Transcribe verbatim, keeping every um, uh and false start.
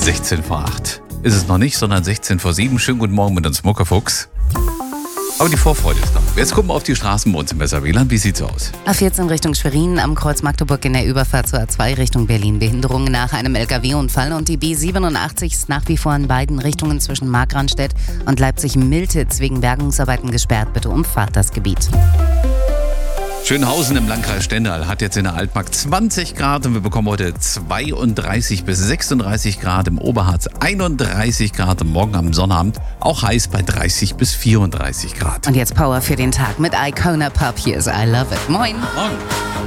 sechzehn vor acht. Ist es noch nicht, sondern sechzehn vor sieben. Schönen guten Morgen mit uns Muckefuchs. Aber die Vorfreude ist da. Jetzt gucken wir auf die Straßen bei uns im Weserwieland. Wie sieht's aus? A vierzehn Richtung Schwerin, am Kreuz Magdeburg in der Überfahrt zur A zwei Richtung Berlin. Behinderungen nach einem L K W-Unfall und die B siebenundachtzig ist nach wie vor in beiden Richtungen zwischen Markranstädt und Leipzig-Miltitz wegen Bergungsarbeiten gesperrt. Bitte umfahrt das Gebiet. Schönhausen im Landkreis Stendal hat jetzt in der Altmark zwanzig Grad und wir bekommen heute zweiunddreißig bis sechsunddreißig Grad, im Oberharz einunddreißig Grad und morgen am Sonnabend auch heiß bei dreißig bis vierunddreißig Grad. Und jetzt Power für den Tag mit Icona Pop. Hier ist I Love It. Moin. Morgen.